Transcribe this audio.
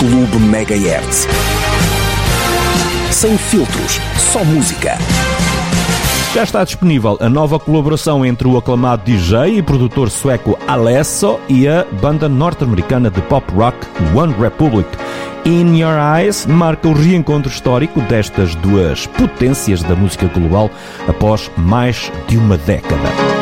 Clube Megahertz. Sem filtros, só música. Já está disponível a nova colaboração entre o aclamado DJ e produtor sueco Alesso e a banda norte-americana de pop rock One Republic. In Your Eyes marca o reencontro histórico destas duas potências da música global após mais de uma década.